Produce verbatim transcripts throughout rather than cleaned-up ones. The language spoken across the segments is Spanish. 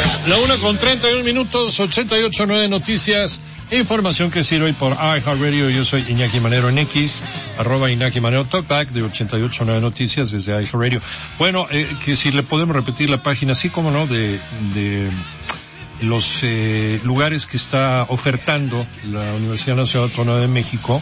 La una con treinta y un minutos, ochenta y ocho punto nueve Noticias, información que sirve hoy por iHeartRadio. Yo soy Iñaki Manero en X, arroba Iñaki Manero Talkback de ochenta y ocho punto nueve Noticias desde iHeartRadio. Bueno, eh, que si le podemos repetir la página, sí, como no, de, de los eh, lugares que está ofertando la Universidad Nacional Autónoma de México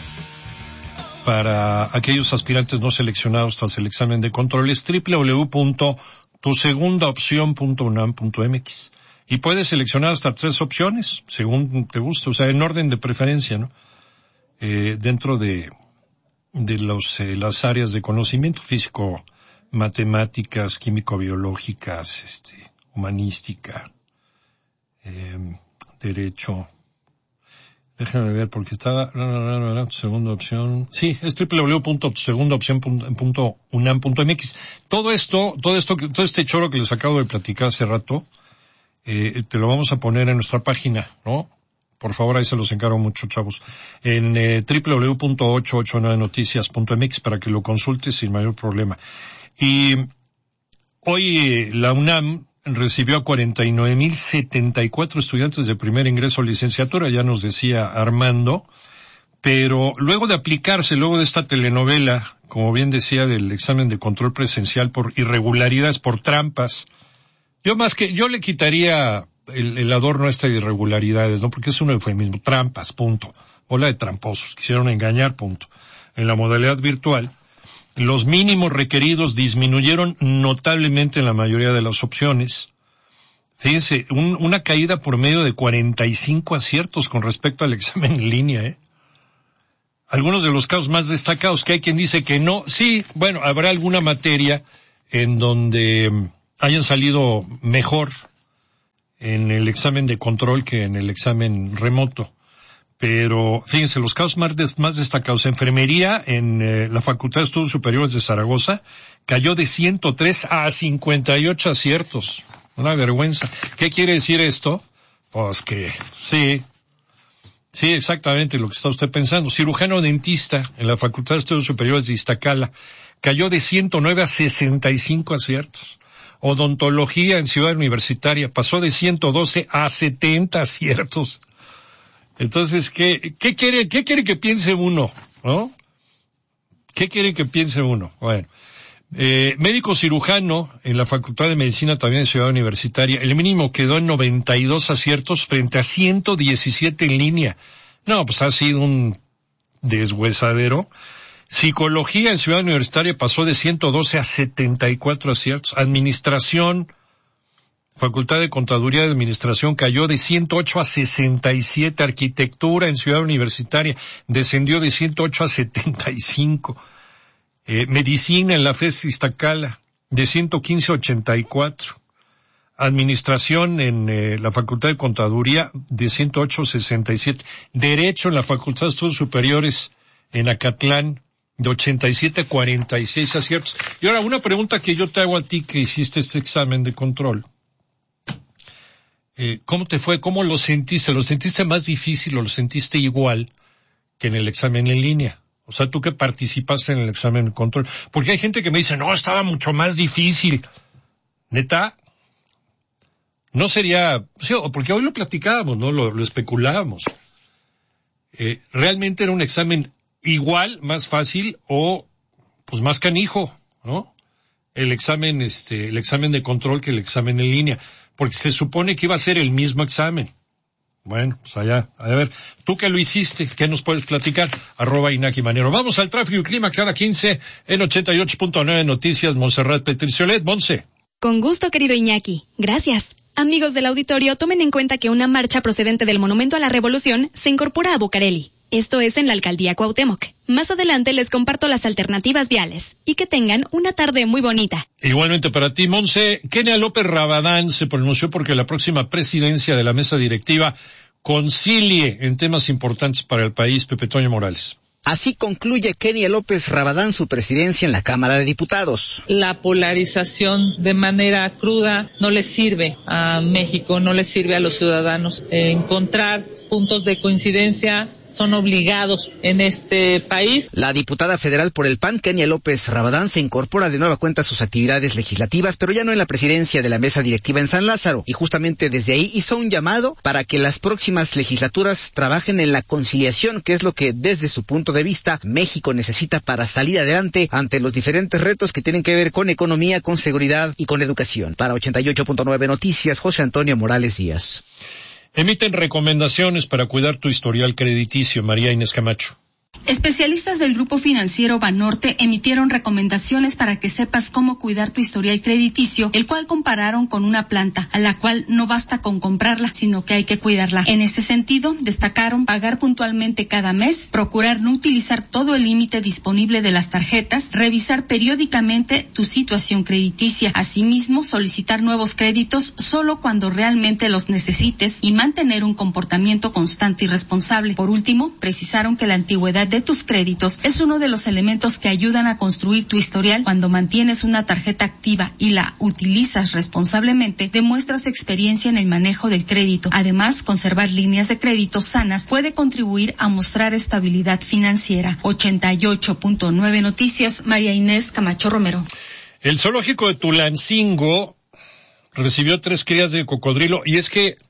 para aquellos aspirantes no seleccionados tras el examen de control es doble u doble u doble u punto tu segunda opción punto unam punto m x. Y puedes seleccionar hasta tres opciones, según te guste, o sea, en orden de preferencia, ¿no? Eh, dentro de, de los, eh, las áreas de conocimiento físico, matemáticas, químico-biológicas, este, humanística, eh, derecho. Déjame ver, porque está, segunda opción. Sí, es doble u doble u doble u punto segunda opción punto unam punto m x. Todo esto, todo esto, todo este choro que les acabo de platicar hace rato, eh, te lo vamos a poner en nuestra página, ¿no? Por favor, ahí se los encargo mucho, chavos. En eh, doble u doble u doble u punto ochocientos ochenta y nueve noticias punto m x para que lo consultes sin mayor problema. Y hoy eh, la UNAM recibió a cuarenta y nueve mil setenta y cuatro estudiantes de primer ingreso a licenciatura, ya nos decía Armando, pero luego de aplicarse, luego de esta telenovela, como bien decía, del examen de control presencial por irregularidades, por trampas, yo más que, yo le quitaría el, el adorno a esta de irregularidades, ¿no? Porque es un eufemismo, trampas, punto. Bola de tramposos, quisieron engañar, punto. En la modalidad virtual, los mínimos requeridos disminuyeron notablemente en la mayoría de las opciones. Fíjense, un, una caída por medio de cuarenta y cinco aciertos con respecto al examen en línea, ¿eh? Algunos de los casos más destacados, que hay quien dice que no. Sí, bueno, habrá alguna materia en donde hayan salido mejor en el examen de control que en el examen remoto. Pero fíjense, los casos más, des, más destacados, enfermería en eh, la Facultad de Estudios Superiores de Zaragoza cayó de ciento tres a cincuenta y ocho aciertos. Una vergüenza. ¿Qué quiere decir esto? Pues que sí, sí, exactamente lo que está usted pensando. Cirujano dentista en la Facultad de Estudios Superiores de Iztacala cayó de ciento nueve a sesenta y cinco aciertos. Odontología en Ciudad Universitaria pasó de ciento doce a setenta aciertos. Entonces, ¿qué, qué quiere, qué quiere que piense uno, no? ¿Qué quiere que piense uno? Bueno, eh, médico cirujano en la Facultad de Medicina también en Ciudad Universitaria, el mínimo quedó en noventa y dos aciertos frente a ciento diecisiete en línea. No, pues ha sido un deshuesadero. Psicología en Ciudad Universitaria pasó de ciento doce a setenta y cuatro aciertos. Administración, Facultad de Contaduría y Administración cayó de ciento ocho a sesenta y siete. Arquitectura en Ciudad Universitaria descendió de ciento ocho a setenta y cinco. Eh, Medicina en la FES Iztacala de ciento quince a ochenta y cuatro. Administración en eh, la Facultad de Contaduría de ciento ocho a sesenta y siete. Derecho en la Facultad de Estudios Superiores en Acatlán de ochenta y siete a cuarenta y seis aciertos. Y ahora una pregunta que yo te hago a ti que hiciste este examen de control. Eh, ¿Cómo te fue? ¿Cómo lo sentiste? ¿Lo sentiste más difícil o lo sentiste igual que en el examen en línea? O sea, tú que participaste en el examen de control. Porque hay gente que me dice, no, estaba mucho más difícil. ¿Neta? No sería, sí, porque hoy lo platicábamos, ¿no? Lo, lo especulábamos. Eh, ¿realmente era un examen igual, más fácil o, pues, más canijo, ¿no? El examen, este, el examen de control que el examen en línea. Porque se supone que iba a ser el mismo examen. Bueno, pues allá, a ver, tú que lo hiciste, ¿qué nos puedes platicar? Arroba Iñaki Manero. Vamos al tráfico y clima cada quince en ochenta y ocho punto nueve Noticias, Montserrat Petriciolet. Monse. Con gusto, querido Iñaki. Gracias. Amigos del auditorio, tomen en cuenta que una marcha procedente del Monumento a la Revolución se incorpora a Bucareli. Esto es en la Alcaldía Cuauhtémoc. Más adelante les comparto las alternativas viales. Y que tengan una tarde muy bonita. Igualmente para ti, Monse. Kenia López Rabadán se pronunció porque la próxima presidencia de la mesa directiva concilie en temas importantes para el país. Pepe Toño Morales. Así concluye Kenia López Rabadán su presidencia en la Cámara de Diputados. La polarización de manera cruda no le sirve a México, no le sirve a los ciudadanos. Eh, encontrar puntos de coincidencia son obligados en este país. La diputada federal por el P A N, Kenia López Rabadán, se incorpora de nueva cuenta a sus actividades legislativas, pero ya no en la presidencia de la mesa directiva en San Lázaro, y justamente desde ahí hizo un llamado para que las próximas legislaturas trabajen en la conciliación, que es lo que desde su punto de vista México necesita para salir adelante ante los diferentes retos que tienen que ver con economía, con seguridad y con educación. Para ochenta y ocho punto nueve Noticias, José Antonio Morales Díaz. Emiten recomendaciones para cuidar tu historial crediticio. María Inés Camacho. Especialistas del Grupo Financiero Banorte emitieron recomendaciones para que sepas cómo cuidar tu historial crediticio, el cual compararon con una planta, a la cual no basta con comprarla, sino que hay que cuidarla. En este sentido, destacaron pagar puntualmente cada mes, procurar no utilizar todo el límite disponible de las tarjetas, revisar periódicamente tu situación crediticia, asimismo solicitar nuevos créditos solo cuando realmente los necesites y mantener un comportamiento constante y responsable. Por último, precisaron que la antigüedad de tus créditos es uno de los elementos que ayudan a construir tu historial. Cuando mantienes una tarjeta activa y la utilizas responsablemente, demuestras experiencia en el manejo del crédito. Además, conservar líneas de crédito sanas puede contribuir a mostrar estabilidad financiera. ochenta y ocho punto nueve Noticias, María Inés Camacho Romero. El zoológico de Tulancingo recibió tres crías de cocodrilo, y es que,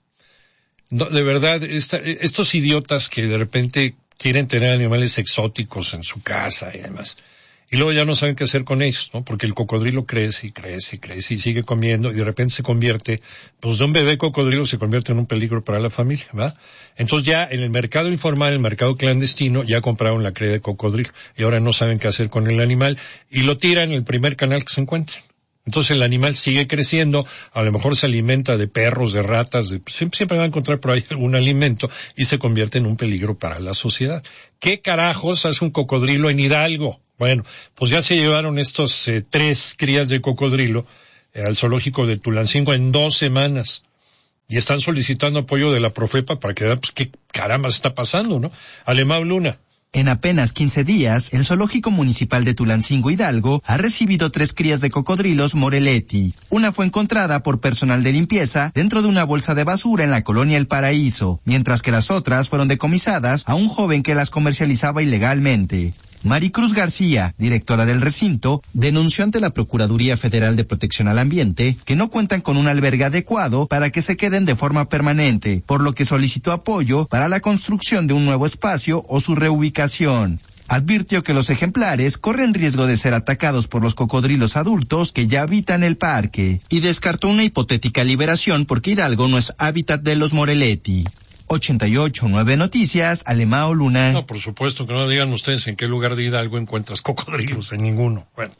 no, de verdad, esta, estos idiotas que de repente quieren tener animales exóticos en su casa y demás, y luego ya no saben qué hacer con ellos, ¿no? Porque el cocodrilo crece y crece y crece y sigue comiendo, y de repente se convierte, pues de un bebé cocodrilo se convierte en un peligro para la familia, ¿va? Entonces ya en el mercado informal, el mercado clandestino, ya compraron la cría de cocodrilo, y ahora no saben qué hacer con el animal, y lo tiran en el primer canal que se encuentren. Entonces el animal sigue creciendo, a lo mejor se alimenta de perros, de ratas, de, siempre, siempre va a encontrar por ahí algún alimento, y se convierte en un peligro para la sociedad. ¿Qué carajos hace un cocodrilo en Hidalgo? Bueno, pues ya se llevaron estos eh, tres crías de cocodrilo eh, al zoológico de Tulancingo en dos semanas, y están solicitando apoyo de la Profepa para que vean pues qué caramba está pasando, ¿no? Alemão Luna. En apenas quince días, el Zoológico Municipal de Tulancingo Hidalgo ha recibido tres crías de cocodrilos Moreletti. Una fue encontrada por personal de limpieza dentro de una bolsa de basura en la colonia El Paraíso, mientras que las otras fueron decomisadas a un joven que las comercializaba ilegalmente. Maricruz García, directora del recinto, denunció ante la Procuraduría Federal de Protección al Ambiente que no cuentan con un albergue adecuado para que se queden de forma permanente, por lo que solicitó apoyo para la construcción de un nuevo espacio o su reubicación. Advirtió que los ejemplares corren riesgo de ser atacados por los cocodrilos adultos que ya habitan el parque, y descartó una hipotética liberación porque Hidalgo no es hábitat de los Moreletti. ochenta y ocho punto nueve Noticias, Alemão Luna. No, por supuesto que no digan ustedes en qué lugar de Hidalgo encuentras cocodrilos, en ninguno. Bueno.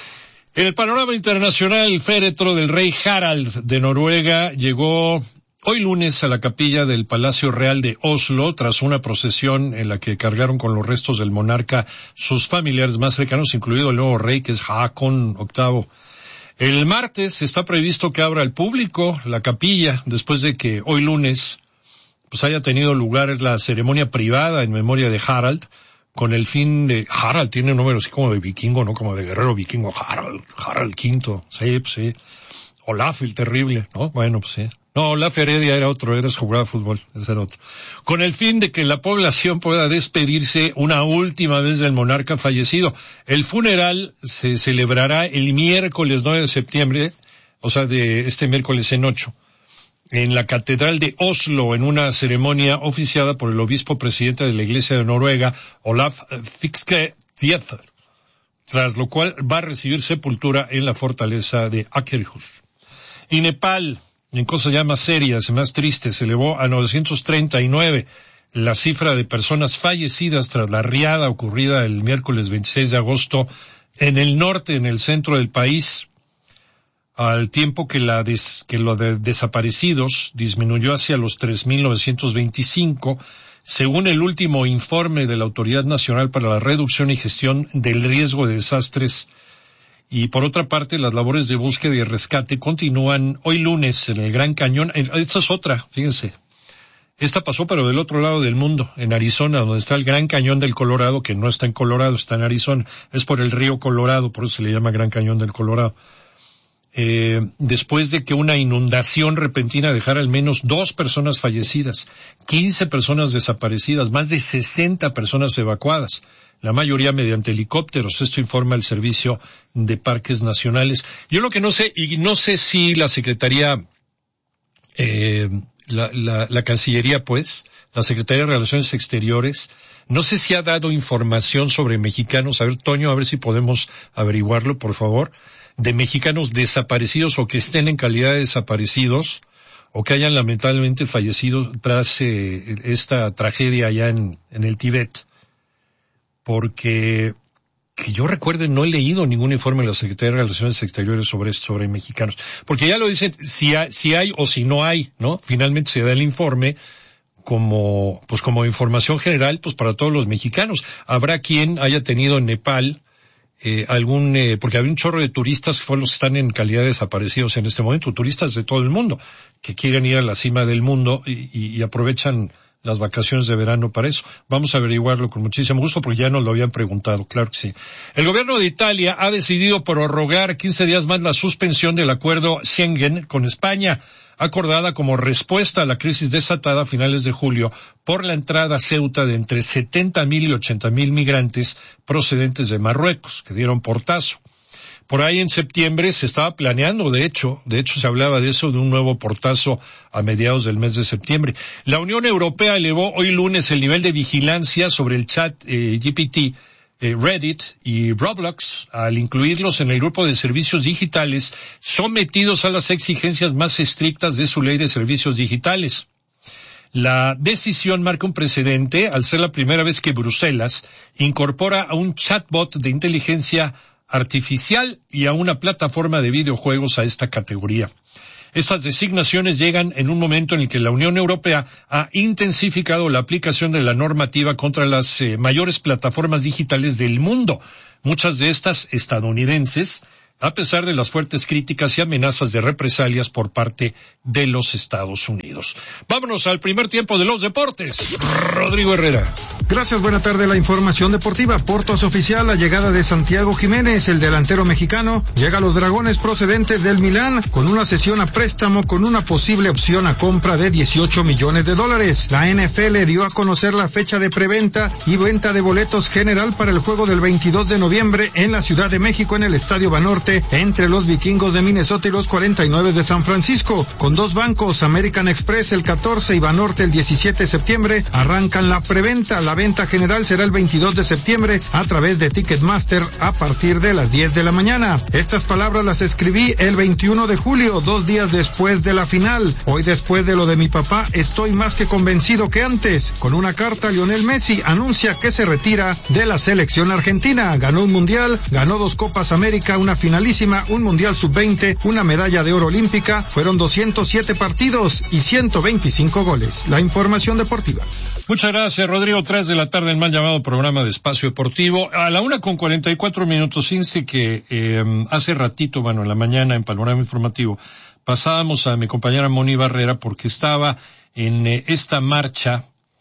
En el panorama internacional, el féretro del rey Harald de Noruega llegó hoy lunes a la capilla del Palacio Real de Oslo tras una procesión en la que cargaron con los restos del monarca sus familiares más cercanos, incluido el nuevo rey que es Haakon octavo. El martes está previsto que abra al público la capilla después de que hoy lunes pues haya tenido lugar la ceremonia privada en memoria de Harald, con el fin de... Harald tiene un nombre así como de vikingo, ¿no? Como de guerrero vikingo, Harald, Harald quinto, sí, pues sí. Olaf el terrible, ¿no? Bueno, pues sí. No, Olaf Heredia era otro, era jugaba fútbol, ese era otro. Con el fin de que la población pueda despedirse una última vez del monarca fallecido. El funeral se celebrará el miércoles nueve de septiembre, o sea, de este miércoles en ocho. En la Catedral de Oslo, en una ceremonia oficiada por el obispo presidente de la Iglesia de Noruega, Olaf Fiske Tiether, tras lo cual va a recibir sepultura en la fortaleza de Akershus. Y Nepal, en cosas ya más serias y más tristes, se elevó a novecientos treinta y nueve la cifra de personas fallecidas tras la riada ocurrida el miércoles veintiséis de agosto en el norte, en el centro del país, al tiempo que la des, que lo de desaparecidos disminuyó hacia los tres mil novecientos veinticinco, según el último informe de la Autoridad Nacional para la Reducción y Gestión del Riesgo de Desastres. Y por otra parte, las labores de búsqueda y rescate continúan hoy lunes en el Gran Cañón. Esta es otra, fíjense. Esta pasó pero del otro lado del mundo, en Arizona, donde está el Gran Cañón del Colorado, que no está en Colorado, está en Arizona. Es por el río Colorado, por eso se le llama Gran Cañón del Colorado. eh, después de que una inundación repentina dejara al menos dos personas fallecidas, quince personas desaparecidas, más de sesenta personas evacuadas, la mayoría mediante helicópteros. Esto informa el Servicio de Parques Nacionales. Yo lo que no sé, y no sé si la Secretaría, eh, la, la, la Cancillería, pues, la Secretaría de Relaciones Exteriores, no sé si ha dado información sobre mexicanos. A ver, Toño, a ver si podemos averiguarlo, por favor, de mexicanos desaparecidos o que estén en calidad de desaparecidos o que hayan lamentablemente fallecido tras eh, esta tragedia allá en, en el Tíbet. Porque, que yo recuerde, no he leído ningún informe de la Secretaría de Relaciones Exteriores sobre esto, sobre mexicanos. Porque ya lo dicen, si hay, si hay o si no hay, ¿no? Finalmente se da el informe como, pues como información general, pues para todos los mexicanos. Habrá quien haya tenido en Nepal, eh, algún, eh, porque hay un chorro de turistas que fueron los que están en calidad de desaparecidos en este momento, turistas de todo el mundo, que quieren ir a la cima del mundo y, y, y aprovechan las vacaciones de verano para eso. Vamos a averiguarlo con muchísimo gusto porque ya nos lo habían preguntado, claro que sí. El gobierno de Italia ha decidido prorrogar quince días más la suspensión del acuerdo Schengen con España, acordada como respuesta a la crisis desatada a finales de julio por la entrada a Ceuta de entre setenta mil y ochenta mil migrantes procedentes de Marruecos, que dieron portazo. Por ahí en septiembre se estaba planeando, de hecho, de hecho se hablaba de eso, de un nuevo portazo a mediados del mes de septiembre. La Unión Europea elevó hoy lunes el nivel de vigilancia sobre el chat eh, G P T, eh, Reddit y Roblox, al incluirlos en el grupo de servicios digitales sometidos a las exigencias más estrictas de su ley de servicios digitales. La decisión marca un precedente al ser la primera vez que Bruselas incorpora a un chatbot de inteligencia artificial y a una plataforma de videojuegos a esta categoría. Estas designaciones llegan en un momento en el que la Unión Europea ha intensificado la aplicación de la normativa contra las eh, mayores plataformas digitales del mundo, muchas de estas estadounidenses, a pesar de las fuertes críticas y amenazas de represalias por parte de los Estados Unidos. Vámonos al primer tiempo de los deportes. Rodrigo Herrera. Gracias, buena tarde. La información deportiva. Portos oficial, la llegada de Santiago Jiménez, el delantero mexicano, llega a los Dragones procedentes del Milán con una cesión a préstamo con una posible opción a compra de dieciocho millones de dólares. La N F L dio a conocer la fecha de preventa y venta de boletos general para el juego del veintidós de noviembre en la Ciudad de México en el Estadio Banorte entre los Vikingos de Minnesota y los cuarenta y nueve de San Francisco. Con dos bancos, American Express el catorce y Banorte el diecisiete de septiembre, arrancan la preventa. La venta general será el veintidós de septiembre a través de Ticketmaster a partir de las diez de la mañana. Estas palabras las escribí el veintiuno de julio, dos días después de la final. Hoy, después de lo de mi papá, estoy más que convencido que antes. Con una carta, Lionel Messi anuncia que se retira de la selección argentina. Ganó un mundial, ganó dos Copas América, una finalísima, un mundial sub veinte, una medalla de oro olímpica. Fueron doscientos siete partidos y ciento veinticinco goles. La información deportiva. Muchas gracias, Rodrigo. Tres de la tarde, el mal llamado programa de Espacio Deportivo. A la una con cuarenta y cuatro minutos, fíjense que eh, hace ratito, bueno, en la mañana, en Panorama Informativo, pasábamos a mi compañera Moni Barrera porque estaba en eh, esta marcha,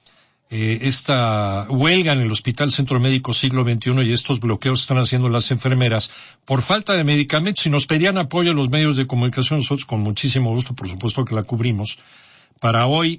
eh, esta huelga en el Hospital Centro Médico Siglo veintiuno y estos bloqueos que están haciendo las enfermeras por falta de medicamentos, y nos pedían apoyo a los medios de comunicación. Nosotros con muchísimo gusto, por supuesto que la cubrimos para hoy.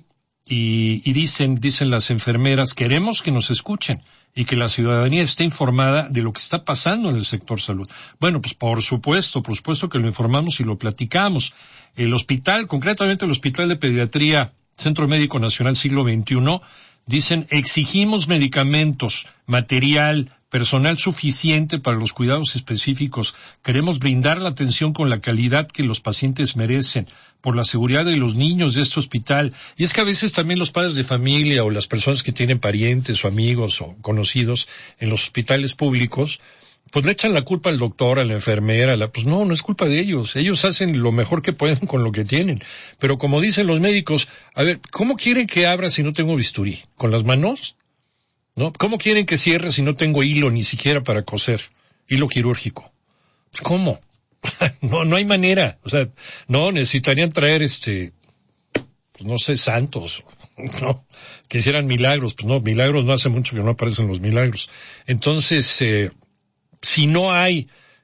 Y, y dicen, dicen las enfermeras, queremos que nos escuchen y que la ciudadanía esté informada de lo que está pasando en el sector salud. Bueno, pues por supuesto, por supuesto que lo informamos y lo platicamos. El hospital, concretamente el Hospital de Pediatría Centro Médico Nacional Siglo veintiuno, dicen, exigimos medicamentos, material, personal suficiente para los cuidados específicos. Queremos brindar la atención con la calidad que los pacientes merecen, por la seguridad de los niños de este hospital. Y es que a veces también los padres de familia o las personas que tienen parientes o amigos o conocidos en los hospitales públicos, pues le echan la culpa al doctor, a la enfermera, a la, pues no, no es culpa de ellos. Ellos hacen lo mejor que pueden con lo que tienen. Pero como dicen los médicos, a ver, ¿cómo quieren que abra si no tengo bisturí? ¿Con las manos? ¿No? ¿Cómo quieren que cierre si no tengo hilo ni siquiera para coser? Hilo quirúrgico. ¿Cómo? No, no hay manera. O sea, no, necesitarían traer este, pues no sé, santos, no, que hicieran milagros. Pues no, milagros no hace mucho que no aparecen los milagros. Entonces, eh, si no hay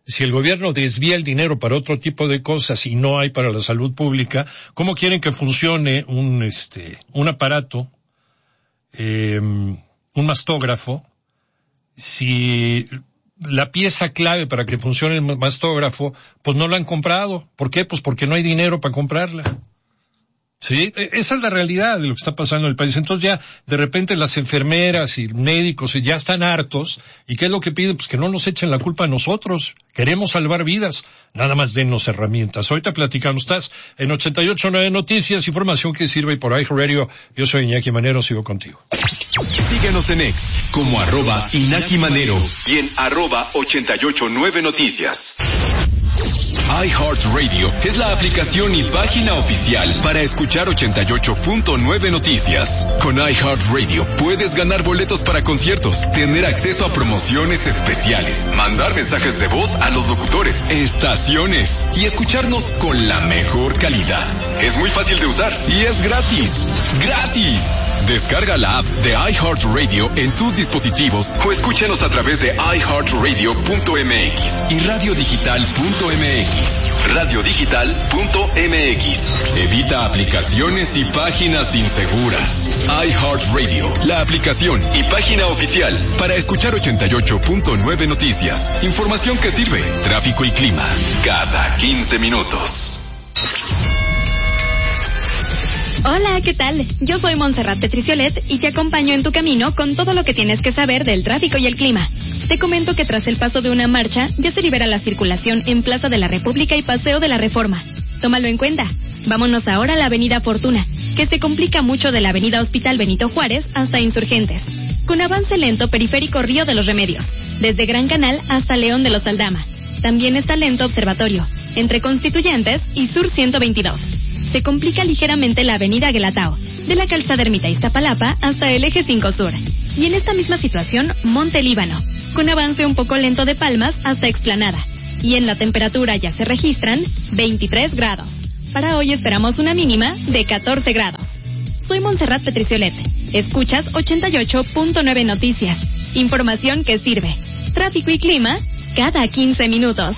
si el gobierno desvía el dinero para otro tipo de cosas y no hay para la salud pública, ¿cómo quieren que funcione un, este, un aparato, eh, un mastógrafo, si la pieza clave para que funcione el mastógrafo, pues no la han comprado? ¿Por qué? Pues porque no hay dinero para comprarla. Sí, esa es la realidad de lo que está pasando en el país. Entonces ya, de repente las enfermeras y médicos ya están hartos. ¿Y qué es lo que piden? Pues que no nos echen la culpa a nosotros. Queremos salvar vidas. Nada más dennos herramientas. Ahorita platicamos. Estás en ochenta y ocho punto nueve Noticias, información que sirve por iHeartRadio. Yo soy Iñaki Manero, sigo contigo. Síguenos en X como arroba Iñaki Manero y en arroba ochenta y ocho punto nueve Noticias. iHeartRadio es la aplicación y página oficial para escuchar ochenta y ocho punto nueve Noticias. Con iHeartRadio puedes ganar boletos para conciertos, tener acceso a promociones especiales, mandar mensajes de voz a los locutores, estaciones y escucharnos con la mejor calidad. Es muy fácil de usar y es gratis. ¡Gratis! Descarga la app de iHeartRadio en tus dispositivos o escúchanos a través de i heart radio punto m x y radio digital punto m x. radio digital punto m x. Evita aplicaciones y páginas inseguras. iHeartRadio, la aplicación y página oficial para escuchar ochenta y ocho punto nueve Noticias. Información que sirve. Tráfico y clima cada quince minutos. Hola, ¿qué tal? Yo soy Montserrat Petriciolet y te acompaño en tu camino con todo lo que tienes que saber del tráfico y el clima. Te comento que tras el paso de una marcha, ya se libera la circulación en Plaza de la República y Paseo de la Reforma. Tómalo en cuenta. Vámonos ahora a la Avenida Fortuna, que se complica mucho de la Avenida Hospital Benito Juárez hasta Insurgentes. Con avance lento Periférico Río de los Remedios, desde Gran Canal hasta León de los Aldama. También está lento Observatorio, entre Constituyentes y Sur ciento veintidós. Se complica ligeramente la avenida Guelatao, de la calzada Ermita Iztapalapa hasta el eje cinco Sur. Y en esta misma situación, Monte Líbano, con avance un poco lento de Palmas hasta Explanada. Y en la temperatura ya se registran veintitrés grados. Para hoy esperamos una mínima de catorce grados. Soy Montserrat Petriciolet. Escuchas ochenta y ocho punto nueve Noticias. Información que sirve. Tráfico y clima cada quince minutos.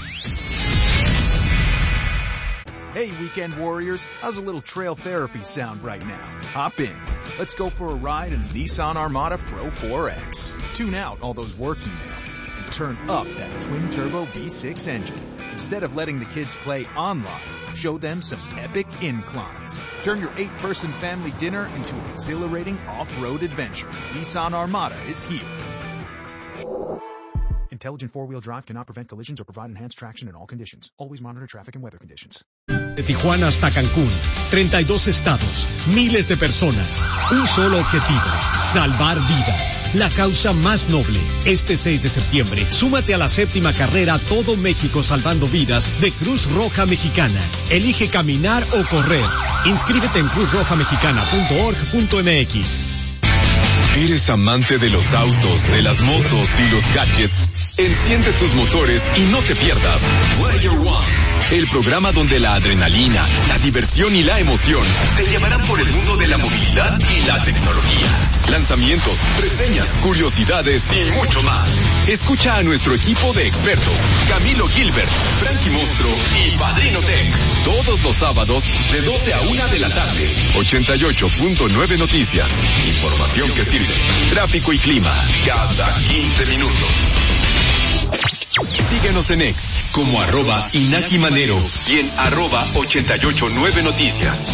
Hey, weekend warriors, how's a little trail therapy sound right now? Hop in. Let's go for a ride in the Nissan Armada Pro four X. Tune out all those work emails and turn up that twin-turbo V six engine. Instead of letting the kids play online, show them some epic inclines. Turn your eight-person family dinner into an exhilarating off-road adventure. Nissan Armada is here. Intelligent four-wheel drive cannot prevent collisions or provide enhanced traction in all conditions. Always monitor traffic and weather conditions. De Tijuana hasta Cancún, treinta y dos estados, miles de personas, un solo objetivo, salvar vidas, la causa más noble. Este seis de septiembre, súmate a la séptima carrera Todo México Salvando Vidas de Cruz Roja Mexicana. Elige caminar o correr. Inscríbete en cruz roja mexicana punto org punto m x. ¿Eres amante de los autos, de las motos y los gadgets? Enciende tus motores y no te pierdas Player One, el programa donde la adrenalina, la diversión y la emoción te llevarán por el mundo de la movilidad y la tecnología. Lanzamientos, reseñas, curiosidades y mucho más. Escucha a nuestro equipo de expertos, Camilo Gilbert, Frankie Monstro y Padrino Tech, todos los sábados de doce a una de la tarde. ochenta y ocho punto nueve Noticias. Información que sirve. Tráfico y clima cada quince minutos. Síguenos en X como arroba Iñaki Manero y en arroba ochenta y ocho nueve Noticias.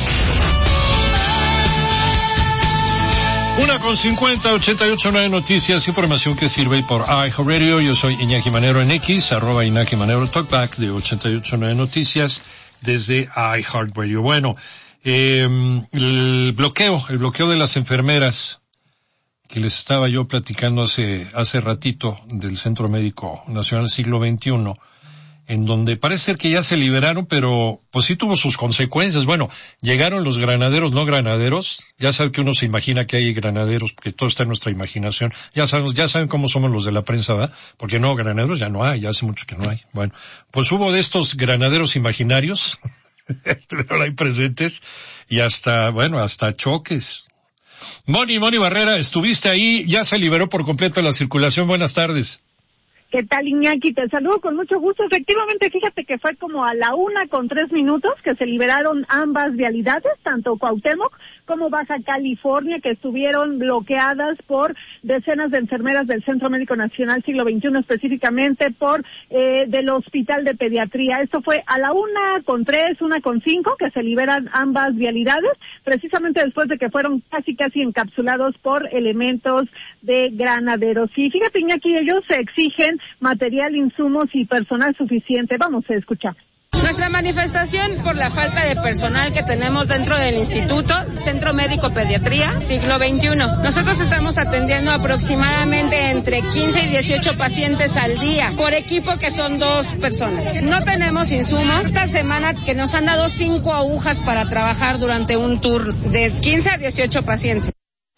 Una con cincuenta, ochenta y ocho nueve Noticias, información que sirve por iHeartRadio. Yo soy Iñaki Manero en X, arroba Iñaki Manero Talkback de ochenta y ocho nueve Noticias desde iHeartRadio. Bueno, eh, el bloqueo, el bloqueo de las enfermeras que les estaba yo platicando hace, hace ratito del Centro Médico Nacional Siglo veintiuno, en donde parece ser que ya se liberaron, pero pues sí tuvo sus consecuencias. Bueno, llegaron los granaderos, no granaderos. Ya saben que uno se imagina que hay granaderos, porque todo está en nuestra imaginación. Ya sabemos, ya saben cómo somos los de la prensa, ¿verdad? Porque no, granaderos ya no hay, ya hace mucho que no hay. Bueno, pues hubo de estos granaderos imaginarios, estuvieron ahí presentes, y hasta, bueno, hasta choques. Moni, Moni Barrera, estuviste ahí, ya se liberó por completo la circulación. Buenas tardes. ¿Qué tal, Iñaki? Te saludo con mucho gusto. Efectivamente, fíjate que fue como a la una con tres minutos que se liberaron ambas vialidades, tanto Cuauhtémoc como Baja California, que estuvieron bloqueadas por decenas de enfermeras del Centro Médico Nacional Siglo veintiuno, específicamente por eh, del Hospital de Pediatría. Esto fue a la una con tres, una con cinco, que se liberan ambas vialidades, precisamente después de que fueron casi casi encapsulados por elementos de granaderos. Y fíjate, Iñaki, ellos se exigen material, insumos y personal suficiente. Vamos a escuchar. Nuestra manifestación por la falta de personal que tenemos dentro del Instituto Centro Médico Pediatría Siglo veintiuno. Nosotros estamos atendiendo aproximadamente entre quince y dieciocho pacientes al día por equipo, que son dos personas. No tenemos insumos. Esta semana que nos han dado cinco agujas para trabajar durante un turno de quince a dieciocho pacientes.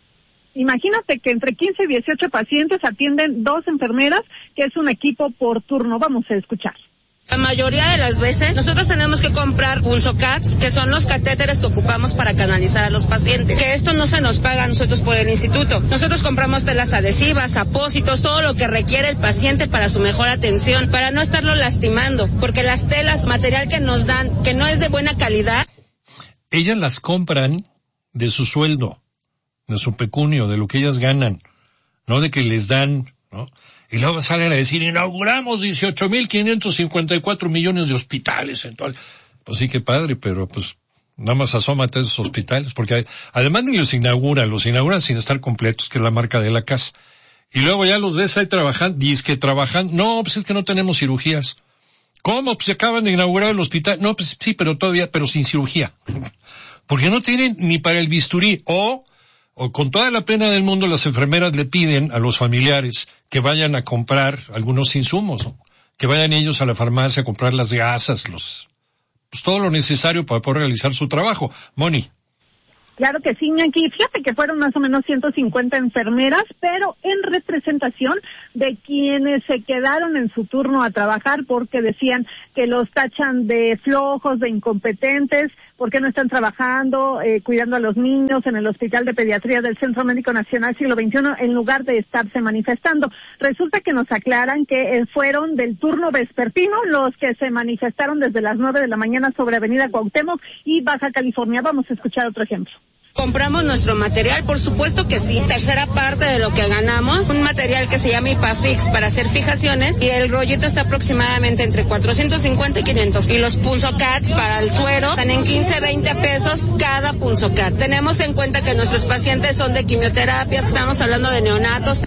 Imagínate que entre quince y dieciocho pacientes atienden dos enfermeras, que es un equipo por turno. Vamos a escuchar. La mayoría de las veces nosotros tenemos que comprar pulsocats, que son los catéteres que ocupamos para canalizar a los pacientes, que esto no se nos paga a nosotros por el instituto. Nosotros compramos telas adhesivas, apósitos, todo lo que requiere el paciente para su mejor atención, para no estarlo lastimando, porque las telas, material que nos dan, que no es de buena calidad. Ellas las compran de su sueldo, de su pecunio, de lo que ellas ganan, no de que les dan, ¿no? Y luego salen a decir, inauguramos dieciocho mil quinientos cincuenta y cuatro millones de hospitales en todo. Pues sí, qué padre, pero pues nada más asómate a esos hospitales, porque hay, además ni los inauguran, los inauguran sin estar completos, que es la marca de la casa. Y luego ya los ves ahí trabajando, dices que trabajan, no, pues es que no tenemos cirugías. ¿Cómo? Pues se acaban de inaugurar el hospital. No, pues sí, pero todavía, pero sin cirugía. Porque no tienen ni para el bisturí, o... O con toda la pena del mundo, las enfermeras le piden a los familiares que vayan a comprar algunos insumos, ¿no? Que vayan ellos a la farmacia a comprar las gasas, los, pues todo lo necesario para poder realizar su trabajo. Moni. Claro que sí, Iñaki. Fíjate que fueron más o menos ciento cincuenta enfermeras, pero en representación de quienes se quedaron en su turno a trabajar porque decían que los tachan de flojos, de incompetentes, porque no están trabajando, eh, cuidando a los niños en el Hospital de Pediatría del Centro Médico Nacional Siglo veintiuno, en lugar de estarse manifestando. Resulta que nos aclaran que eh, fueron del turno vespertino los que se manifestaron desde las nueve de la mañana sobre Avenida Cuauhtémoc y Baja California. Vamos a escuchar otro ejemplo. ¿Compramos nuestro material? Por supuesto que sí. Tercera parte de lo que ganamos, un material que se llama IPAFIX para hacer fijaciones, y el rollito está aproximadamente entre cuatrocientos cincuenta y quinientos. Y los punzocats para el suero están en quince, veinte pesos cada punzocat. Tenemos en cuenta que nuestros pacientes son de quimioterapias, estamos hablando de neonatos.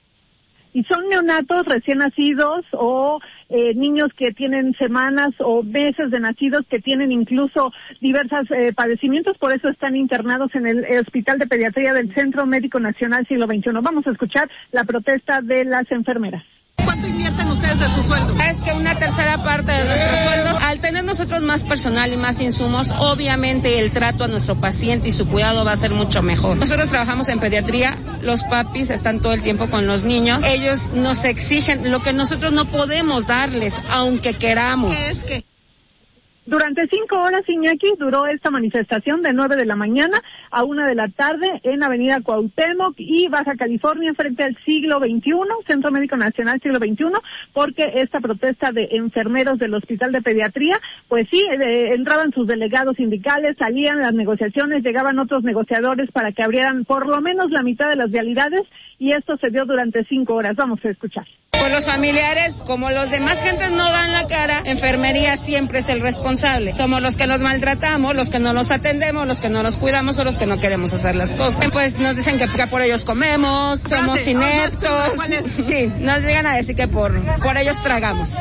Y son neonatos recién nacidos o eh, niños que tienen semanas o meses de nacidos, que tienen incluso diversos eh, padecimientos, por eso están internados en el, el Hospital de Pediatría del Centro Médico Nacional Siglo veintiuno. Vamos a escuchar la protesta de las enfermeras. ¿Cuánto invierten ustedes de su sueldo? Es que una tercera parte de nuestros sueldos, al tener nosotros más personal y más insumos, obviamente el trato a nuestro paciente y su cuidado va a ser mucho mejor. Nosotros trabajamos en pediatría, los papis están todo el tiempo con los niños, ellos nos exigen lo que nosotros no podemos darles, aunque queramos. ¿Qué es que? Durante cinco horas, Iñaki, duró esta manifestación de nueve de la mañana a una de la tarde en Avenida Cuauhtémoc y Baja California, frente al Siglo veintiuno, Centro Médico Nacional Siglo veintiuno, porque esta protesta de enfermeros del Hospital de Pediatría, pues sí, eh, entraban sus delegados sindicales, salían las negociaciones, llegaban otros negociadores para que abrieran por lo menos la mitad de las vialidades, y esto se dio durante cinco horas. Vamos a escuchar. Pues los familiares, como los demás gentes no dan la cara, enfermería siempre es el responsable. Somos los que nos maltratamos, los que no los atendemos, los que no los cuidamos o los que no queremos hacer las cosas. Pues nos dicen que, que por ellos comemos, somos ineptos. Sí, nos llegan a decir que por, por ellos tragamos.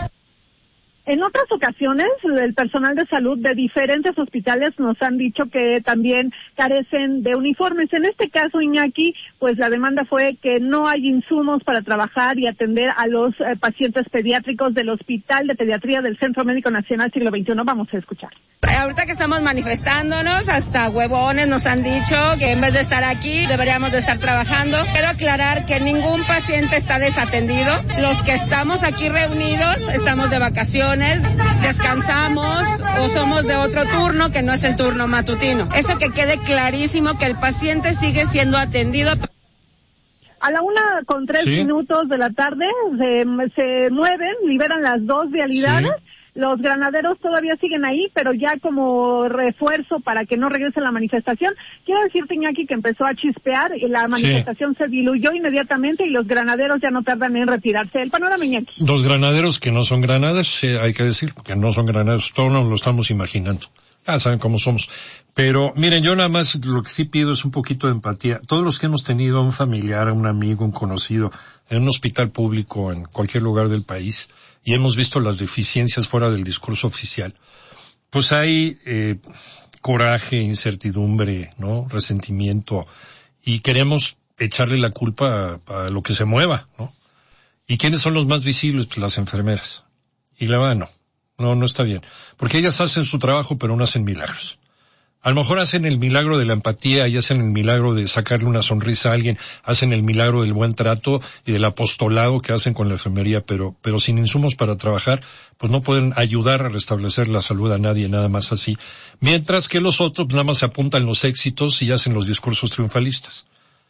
En otras ocasiones, el personal de salud de diferentes hospitales nos han dicho que también carecen de uniformes. En este caso, Iñaki, pues la demanda fue que no hay insumos para trabajar y atender a los eh, pacientes pediátricos del Hospital de Pediatría del Centro Médico Nacional Siglo veintiuno. Vamos a escuchar. Ahorita que estamos manifestándonos, hasta huevones nos han dicho que en vez de estar aquí, deberíamos de estar trabajando. Quiero aclarar que ningún paciente está desatendido. Los que estamos aquí reunidos, estamos de vacaciones, descansamos o somos de otro turno que no es el turno matutino. Eso que quede clarísimo, que el paciente sigue siendo atendido. A la una con tres ¿Sí? minutos de la tarde se, se mueven, liberan las dos vialidades. Sí. Los granaderos todavía siguen ahí, pero ya como refuerzo para que no regrese la manifestación. Quiero decirte, Iñaki, que empezó a chispear y la manifestación sí. se diluyó inmediatamente y los granaderos ya no tardan en retirarse. El panorama, Iñaki. Los granaderos que no son granaderos, eh, hay que decir, que no son granaderos, todos nos lo estamos imaginando. Ah, saben cómo somos. Pero miren, yo nada más lo que sí pido es un poquito de empatía. Todos los que hemos tenido a un familiar, a un amigo, un conocido en un hospital público en cualquier lugar del país y hemos visto las deficiencias fuera del discurso oficial, pues hay eh, coraje, incertidumbre, ¿no? Resentimiento y queremos echarle la culpa a, a lo que se mueva, ¿no? ¿Y quiénes son los más visibles? Pues las enfermeras. Y la verdad no. No, no está bien. Porque ellas hacen su trabajo, pero no hacen milagros. A lo mejor hacen el milagro de la empatía y hacen el milagro de sacarle una sonrisa a alguien, hacen el milagro del buen trato y del apostolado que hacen con la enfermería, pero, pero sin insumos para trabajar, pues no pueden ayudar a restablecer la salud a nadie, nada más así. Mientras que los otros nada más se apuntan los éxitos y hacen los discursos triunfalistas.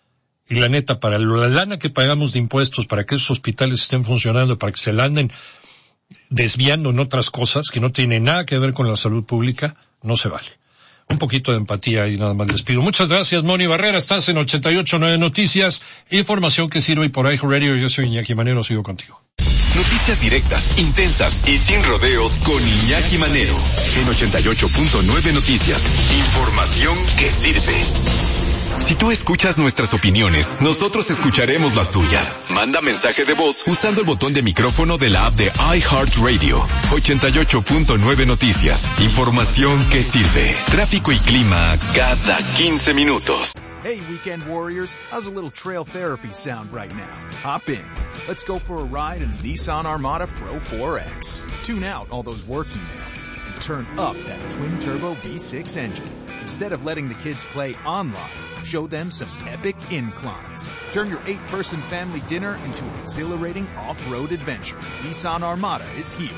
Y la neta, para la lana que pagamos de impuestos, para que esos hospitales estén funcionando, para que se la anden desviando en otras cosas que no tienen nada que ver con la salud pública, no se vale. Un poquito de empatía y nada más les pido. Muchas gracias, Moni Barrera. Estás en ochenta y ocho punto nueve Noticias. Información que sirve por iHeartRadio. Yo soy Iñaki Manero, sigo contigo. Noticias directas, intensas y sin rodeos con Iñaki Manero. En ochenta y ocho punto nueve Noticias. Información que sirve. Si tú escuchas nuestras opiniones, nosotros escucharemos las tuyas. Manda mensaje de voz usando el botón de micrófono de la app de iHeartRadio. ochenta y ocho punto nueve Noticias. Información que sirve. Tráfico y clima cada quince minutos. Hey, Weekend Warriors, how's a little trail therapy sound right now? Hop in. Let's go for a ride in the Nissan Armada Pro four X. Tune out all those work emails and turn up that twin-turbo V six engine. Instead of letting the kids play online, show them some epic inclines. Turn your eight-person family dinner into an exhilarating off-road adventure. Nissan Armada is here.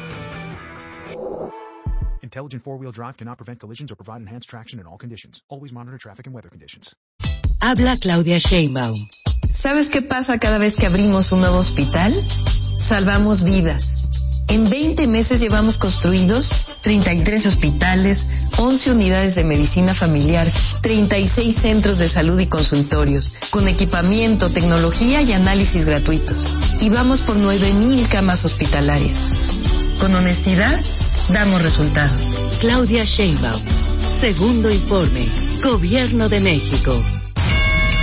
Intelligent four-wheel drive cannot prevent collisions or provide enhanced traction in all conditions. Always monitor traffic and weather conditions. Habla Claudia Sheinbaum. ¿Sabes qué pasa cada vez que abrimos un nuevo hospital? Salvamos vidas. En veinte meses llevamos construidos treinta y tres hospitales, once unidades de medicina familiar, treinta y seis centros de salud y consultorios, con equipamiento, tecnología y análisis gratuitos. Y vamos por nueve mil camas hospitalarias. Con honestidad, damos resultados. Claudia Sheinbaum. Segundo informe. Gobierno de México.